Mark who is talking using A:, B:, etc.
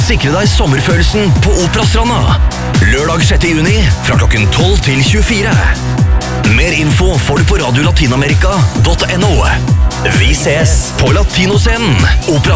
A: Sikre deg sommerfølelsen på Operastranda. Lørdag 6. juni fra klokken 12 til 24. Mer info får du på radiolatinamerika.no. Vi ses på Latinoscenen. Opera